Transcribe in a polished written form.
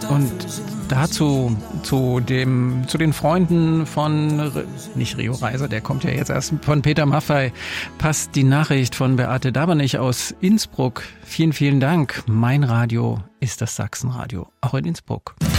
Und dazu, zu den Freunden von, nicht Rio Reiser, der kommt ja jetzt erst, von Peter Maffay, passt die Nachricht von Beate Dabernich aus Innsbruck. Vielen, vielen Dank. Mein Radio ist das Sachsenradio, auch in Innsbruck.